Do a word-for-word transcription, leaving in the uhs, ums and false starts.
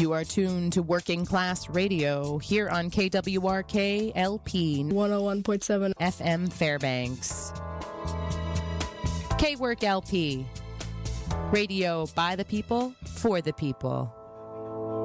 You are tuned to Working Class Radio here on K W R K L P one oh one point seven F M Fairbanks. K-Work L P. Radio by the people, for the people.